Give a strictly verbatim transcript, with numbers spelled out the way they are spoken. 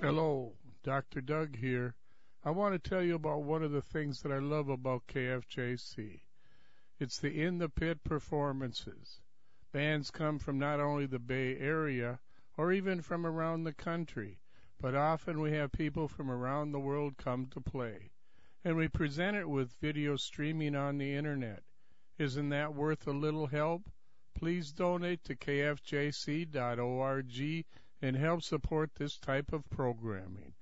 Hello, Doctor Doug here. I want to tell you about one of the things that I love about K F J C. It's the In the Pit performances. Bands come from not only the Bay Area or even from around the country, but often we have people from around the world come to play. And we present it with video streaming on the internet. Isn't that worth a little help? Please donate to K F J C dot org and help support this type of programming.